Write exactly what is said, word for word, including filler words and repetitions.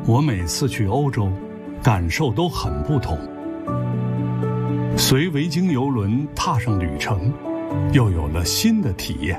我每次去欧洲，感受都很不同。随维京邮轮踏上旅程，又有了新的体验。